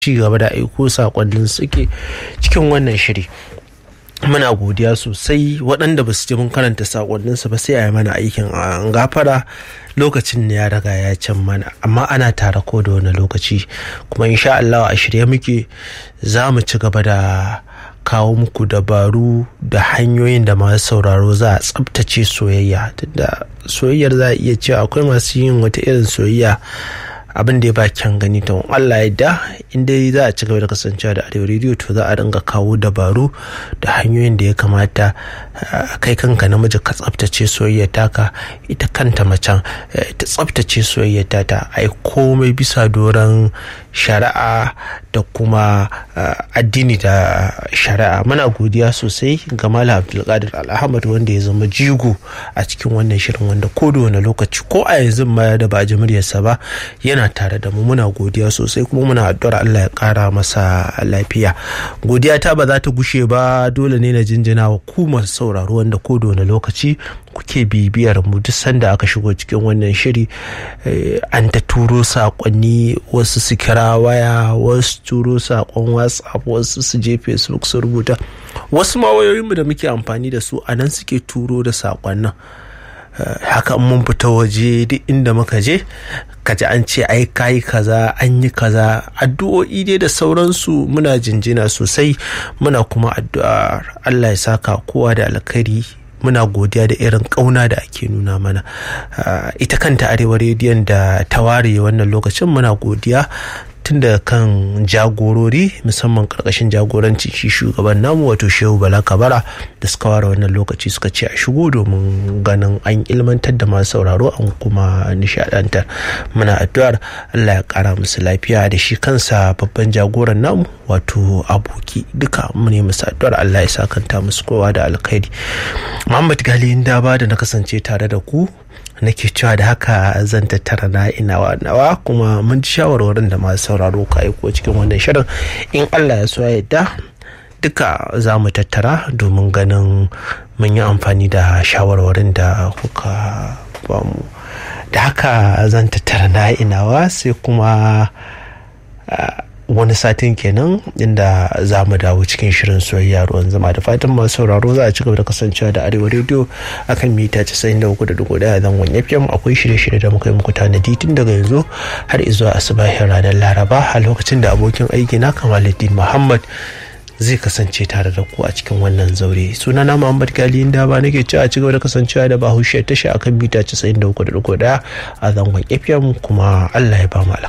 ci gaba da aiko sakonnin suke cikin wannan shiri. Muna godiya sosai waɗanda ba su ji mun karanta sakonninsu ba sai a yi mana aikin a gafara, lokacin ne ya riga ya can mana, amma ana tare ko da wani lokaci kuma insha Allah a shirye muke za mu ci gaba da kawo muku dabaru da hanyoyin da masu sauraro za a tsabtace soyayya. Tunda soyayyar za a iya cewa akwai masu yin wata irin soyayya abin da ya ba kyan gani, to Allah ya da inda za a ci gaba da kasancewa da Arewa Radio to za a dinga kawo dabaru da hanyoyin da ya kamata kai kanka namiji ka tsaftace soyayya taka, ita kanta macen ta tsaftace soyayya ta ai komai bisa doron shari'a da kuma addini da shari'a. Muna godiya sosai ga Malam Abdulkadir Alhamad wanda ya zama jigo a cikin wannan shirin, wanda ko da wani lokaci ko a yanzu ma da ba ji muryarsa ba yana tare da mu. Muna godiya sosai kuma muna addu'ar Allah ya kara masa lafiya. Godiya ta ba za ta gushe ba, dole ne na jinjina wa ku masu sauraro wanda ko da wani lokaci kuke bibiyar mu duk sanda aka shigo cikin wannan shiri. An ta turo sakonni, wasu su kira waya, wasu turo sakon WhatsApp, wasu su je Facebook su rubuta, wasu ma wayoyinmu da muke amfani da su a nan suke turo da sakonnin. Haka mun fita waje duk inda muka je kaji an ce ai kai kaza, an yi kaza, addu'o'i dai da sauransu. Muna jinjina sosai, muna kuma addu'ar Allah ya saka kowa da alkhairi. Muna godiya da irin kauna da ake nuna mana. Ita kanta Arewa Rediyon da ta ware wannan lokacin muna godiya tun da kan jagorori, musamman karkashin jagoranci shi shugaban namu wato Shehu Bala Kabara da suka ware wannan lokaci suka ce a shigo domin ganin an ilmantar da masu sauraro an kuma nishadantar. Muna addu'ar Allah ya kara musu lafiya da shi kansa babban jagoran namu wato aboki, duka mu ne musu addu'ar Allah ya sakanta musu kowa da alkhairi. Muhammad Gali Indaba da na kasance tare da ku nake cewa da haka zan tattara na nawa kuma mun ji shawarwarin da masu sauraro ka aiko cikin wannan shirin. In Allah ya so ya yarda duka za mu tattara domin ganin mun yi amfani da shawarwarin da kuka ba mu. Da haka zan tattara na nawa sai kuma wani satin kenan inda za mu dawo cikin shirin soyayya ruwan zama. Da fatan masu sauraro za a ci gaba da kasancewa da Arewa Radio akan mita 93.1 zangon FM. Akwai shirye-shirye da muka yi muku tanadi tun daga yanzu har izuwa asubahin ranar Laraba, a lokacin da abokin aiki na Kamaluddin Muhammad zai kasance tare da ku a cikin wannan zaure. Sunana Muhammad Gali Indaba nake cewa a ci gaba da kasancewa da Bahaushe tasha akan mita 93.1 a zangon FM, kuma Allah ya ba mu